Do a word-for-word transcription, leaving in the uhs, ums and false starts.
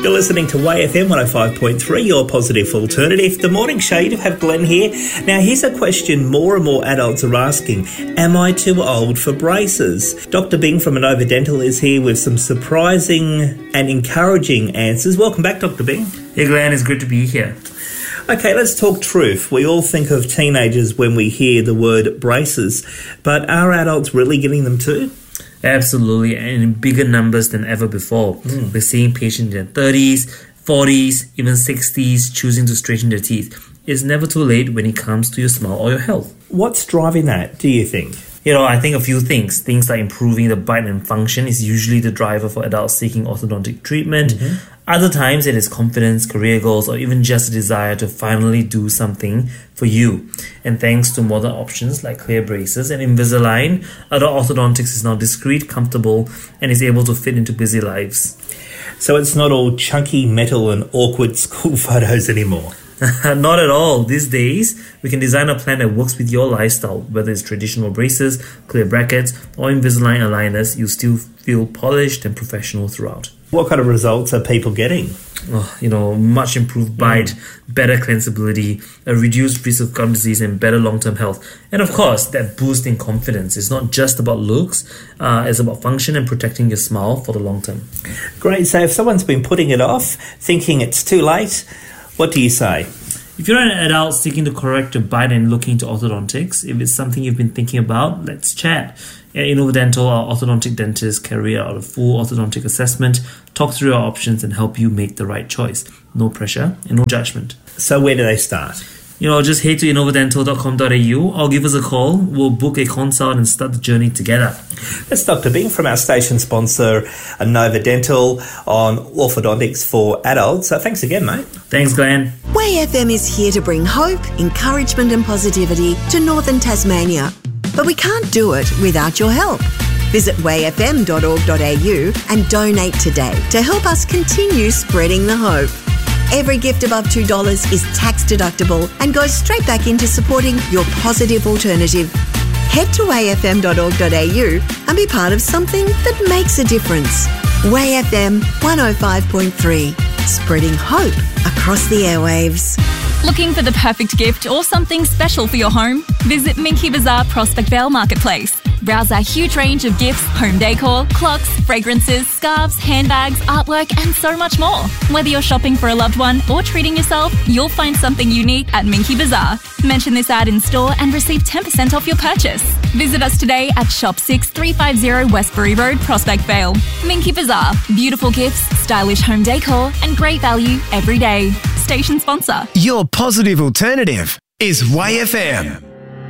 You're listening to Y F M one oh five point three, your positive alternative. The Morning Show, you have Glenn here. Now, here's a question more and more adults are asking. Am I too old for braces? Doctor Bing from Inova Dental is here with some surprising and encouraging answers. Welcome back, Doctor Bing. Hey, Glenn, it's good to be here. Okay, let's talk truth. We all think of teenagers when we hear the word braces, but are adults really getting them too? Absolutely, and in bigger numbers than ever before. Mm. We're seeing patients in their thirties, forties, even sixties choosing to straighten their teeth. It's never too late when it comes to your smile or your health. What's driving that, do you think? You know, I think a few things. Things like improving the bite and function is usually the driver for adults seeking orthodontic treatment. Mm-hmm. Other times it is confidence, career goals, or even just a desire to finally do something for you. And thanks to modern options like clear braces and Invisalign, adult orthodontics is now discreet, comfortable, and is able to fit into busy lives. So it's not all chunky metal and awkward school photos anymore? Not at all. These days, we can design a plan that works with your lifestyle. Whether it's traditional braces, clear brackets, or Invisalign aligners, you still feel polished and professional throughout. What kind of results are people getting? Oh, you know, much improved bite, mm. better cleansability, a reduced risk of gum disease, and better long-term health. And of course, that boost in confidence. It's not just about looks, uh, it's about function and protecting your smile for the long term. Great. So if someone's been putting it off, thinking it's too late, what do you say? If you're an adult seeking to correct your bite and looking into orthodontics, if it's something you've been thinking about, let's chat. At Inova Dental, our orthodontic dentists carry out a full orthodontic assessment, talk through your options, and help you make the right choice. No pressure and no judgment. So where do they start? You know, just head to inova dental dot com dot a u or give us a call. We'll book a consult and start the journey together. That's Doctor Bing from our station sponsor, Inova Dental, on orthodontics for adults. So thanks again, mate. Thanks, Glenn. Y F M is here to bring hope, encouragement and positivity to northern Tasmania. But we can't do it without your help. Visit y f m dot org dot a u and donate today to help us continue spreading the hope. Every gift above two dollars is tax deductible and goes straight back into supporting your positive alternative. Head to y f m dot org dot a u and be part of something that makes a difference. Y F M one oh five point three, spreading hope across the airwaves. Looking for the perfect gift or something special for your home? Visit Minky Bazaar Prospect Vale Marketplace. Browse our huge range of gifts, home decor, clocks, fragrances, scarves, handbags, artwork, and so much more. Whether you're shopping for a loved one or treating yourself, you'll find something unique at Minky Bazaar. Mention this ad in store and receive ten percent off your purchase. Visit us today at Shop six three five zero Westbury Road, Prospect Vale. Minky Bazaar. Beautiful gifts, stylish home decor, and great value every day. Station sponsor. Your positive alternative is Y F M.